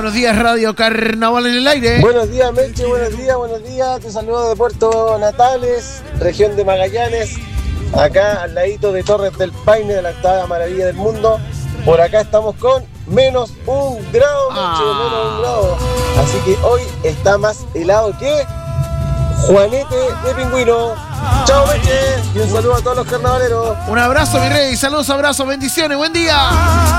Buenos días, Radio Carnaval en el aire. Buenos días, Meche, buenos días. Te saludo de Puerto Natales, región de Magallanes, acá al ladito de Torres del Paine, de la octava maravilla del mundo. Por acá estamos con -1 grado, Meche, -1 grado. Así que hoy está más helado que Juanete de Pingüino. Chao, Meche, y un saludo a todos los carnavaleros. Un abrazo, mi rey. Saludos, abrazos, bendiciones. Buen día.